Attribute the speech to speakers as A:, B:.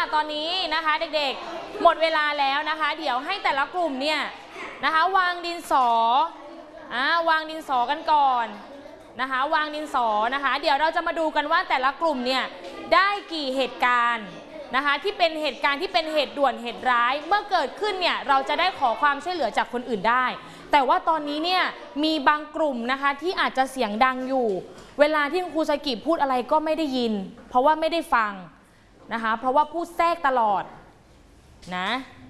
A: ตอนนี้นะคะเด็กๆหมดเวลาแล้วนะคะเดี๋ยวให้แต่ละกลุ่มเนี่ยนะคะวางดินสอวางดินสอกันก่อนนะคะวางดินสอนะคะเดี๋ยวเราจะมาดูกันว่าแต่ละกลุ่มเนี่ยได้กี่เหตุการณ์นะคะที่เป็นเหตุการณ์ที่เป็นเหตุด่วนเหตุร้ายเมื่อเกิดขึ้นเนี่ยเราจะได้ขอความช่วยเหลือจากคนอื่นได้แต่ว่าตอนนี้เนี่ยมีบางกลุ่มนะคะที่อาจจะเสียงดังอยู่เวลาที่ครูสกิพูดอะไรก็ไม่ได้ยินเพราะว่าไม่ได้ฟังนะคะเพราะว่าพูดแทรกตลอดนะ